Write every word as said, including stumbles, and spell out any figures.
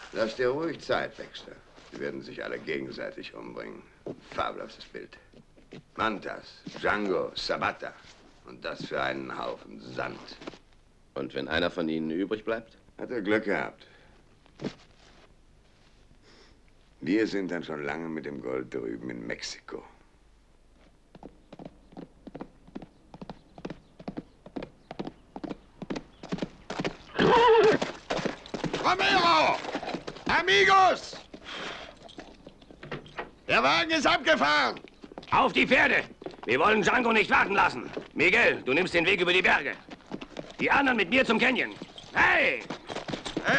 Lass dir ruhig Zeit, Dexter. Sie werden sich alle gegenseitig umbringen. Fabelhaftes Bild. Mantas, Django, Sabata. Und das für einen Haufen Sand. Und wenn einer von ihnen übrig bleibt? Hat er Glück gehabt. Wir sind dann schon lange mit dem Gold drüben in Mexiko. Romero! Amigos! Der Wagen ist abgefahren! Auf die Pferde! Wir wollen Django nicht warten lassen. Miguel, du nimmst den Weg über die Berge. Die anderen mit mir zum Canyon. Hey!